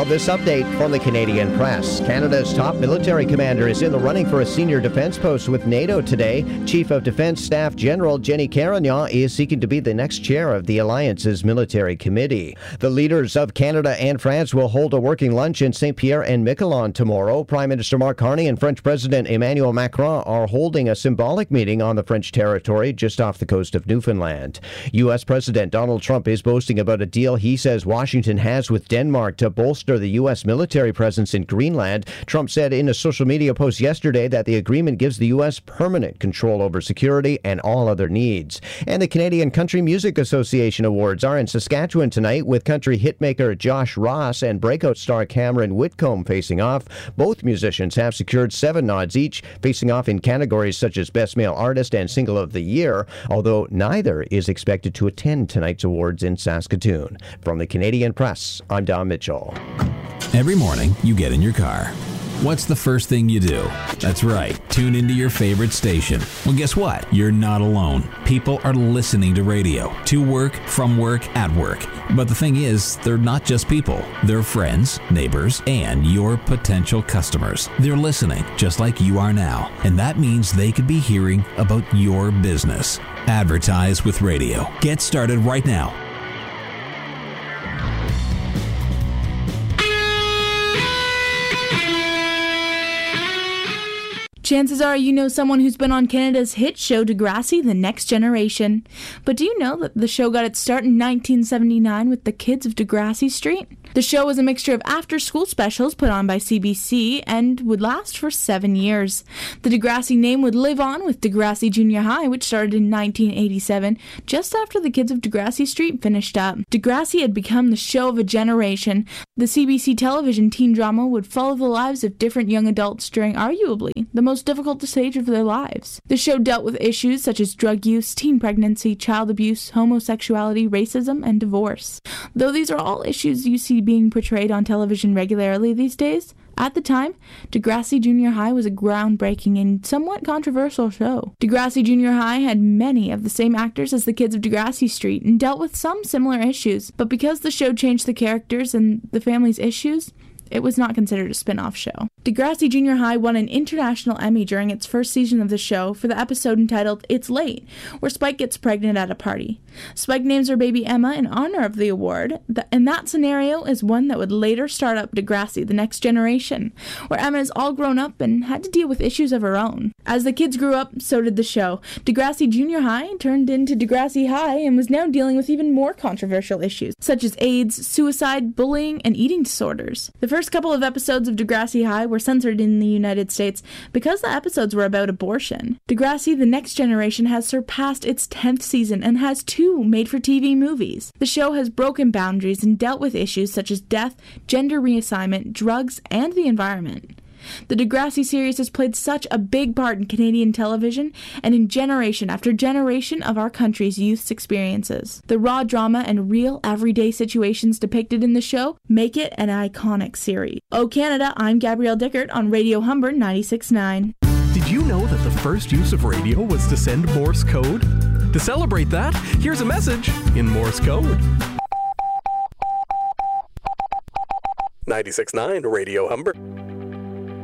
this update from the Canadian Press. Canada's top military commander is in the running for a senior defense post with NATO today. Chief of Defense Staff General Jenny Carignan is seeking to be the next chair of the alliance's military committee. The leaders of Canada and France will hold a working lunch in Saint-Pierre and Miquelon tomorrow. Prime Minister Mark Carney and French President Emmanuel Macron are holding a symbolic meeting on the French territory just off the coast of Newfoundland. U.S. President Donald Trump is boasting about a deal he says Washington has with Denmark to bolster the U.S. military presence in Greenland. Trump said in a social media post yesterday that the agreement gives the U.S. permanent control over security and all other needs. And the Canadian Country Music Association Awards are in Saskatchewan tonight, with country hitmaker Josh Ross and breakout star Cameron Whitcomb facing off. Both musicians have secured 7 nods each, facing off in categories such as Best Male Artist and Single of the Year, although neither is expected to attend tonight's awards in Saskatoon. From the Canadian Press, I'm Don Mitchell. Every morning, you get in your car. What's the first thing you do? That's right, tune into your favorite station. Well, guess what? You're not alone. People are listening to radio, to work, from work, at work. But the thing is, they're not just people. They're friends, neighbors, and your potential customers. They're listening, just like you are now. And that means they could be hearing about your business. Advertise with radio. Get started right now. Chances are you know someone who's been on Canada's hit show Degrassi, The Next Generation. But do you know that the show got its start in 1979 with the kids of Degrassi Street? The show was a mixture of after-school specials put on by CBC and would last for 7 years. The Degrassi name would live on with Degrassi Junior High, which started in 1987, just after the kids of Degrassi Street finished up. Degrassi had become the show of a generation. The CBC television teen drama would follow the lives of different young adults during arguably the most difficult stage of their lives. The show dealt with issues such as drug use, teen pregnancy, child abuse, homosexuality, racism, and divorce. Though these are all issues you see being portrayed on television regularly these days, at the time, Degrassi Junior High was a groundbreaking and somewhat controversial show. Degrassi Junior High had many of the same actors as the kids of Degrassi Street and dealt with some similar issues, but because the show changed the characters and the family's issues, it was not considered a spin-off show. Degrassi Junior High won an International Emmy during its first season of the show for the episode entitled It's Late, where Spike gets pregnant at a party. Spike names her baby Emma in honor of the award, and that scenario is one that would later start up Degrassi, The Next Generation, where Emma is all grown up and had to deal with issues of her own. As the kids grew up, so did the show. Degrassi Junior High turned into Degrassi High and was now dealing with even more controversial issues, such as AIDS, suicide, bullying, and eating disorders. The first couple of episodes of Degrassi High were censored in the United States because the episodes were about abortion. Degrassi The Next Generation has surpassed its 10th season and has 2 made-for-TV movies. The show has broken boundaries and dealt with issues such as death, gender reassignment, drugs, and the environment. The Degrassi series has played such a big part in Canadian television and in generation after generation of our country's youth's experiences. The raw drama and real everyday situations depicted in the show make it an iconic series. Oh Canada, I'm Gabrielle Dickert on Radio Humber 96.9. Did you know that the first use of radio was to send Morse code? To celebrate that, here's a message in Morse code. 96.9 Radio Humber.